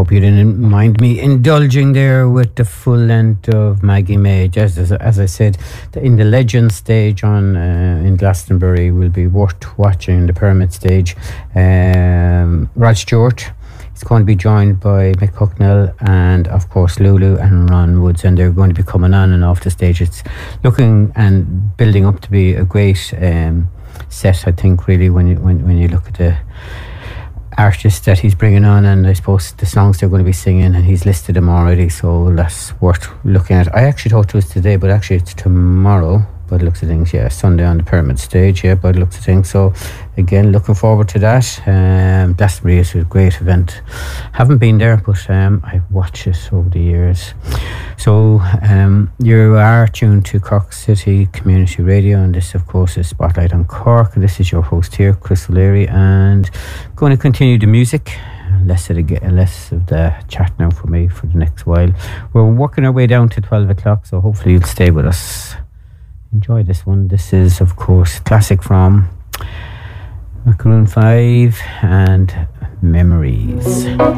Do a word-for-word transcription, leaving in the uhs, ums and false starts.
hope you didn't mind me indulging there with the full length of Maggie May. Just as, as I said, the, in the Legend stage on uh, in Glastonbury will be worth watching. The Pyramid stage, um, Rod Stewart is going to be joined by Mick Hucknall and of course Lulu and Ron Woods, and they're going to be coming on and off the stage. It's looking and building up to be a great um, set, I think, really, when you when, when you look at the artists that he's bringing on, and I suppose the songs they're going to be singing, and he's listed them already, so that's worth looking at. I actually thought it was today, but actually it's tomorrow by the looks of things. Yeah, Sunday on the Pyramid stage, yeah, by the looks of things. So again, looking forward to that. um, Glastonbury is a great event. Haven't been there, but um, I've watched it over the years. So um, you are tuned to Cork City Community Radio, and this of course is Spotlight on Cork, and this is your host here, Chris O'Leary, and going to continue the music. Less of the less of the chat now for me for the next while. We're working our way down to twelve o'clock, so hopefully you'll stay with us. Enjoy this one. This is of course classic from Macaroon five and Memories.